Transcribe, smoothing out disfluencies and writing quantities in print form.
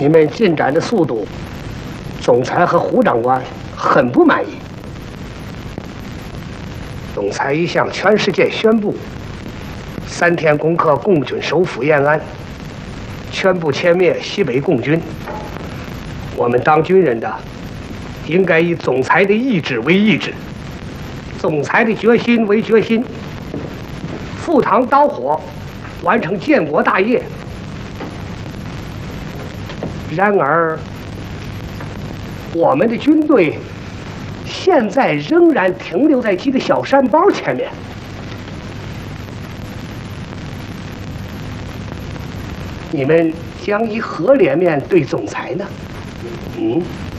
你们进展的速度，总裁和胡长官很不满意。总裁已向全世界宣布，3天攻克共军首府延安，全部歼灭西北共军。我们当军人的，应该以总裁的意志为意志，总裁的决心为决心，赴汤蹈火，完成建国大业。然而，我们的军队现在仍然停留在几个小山包前面。你们将以何脸面对总裁呢？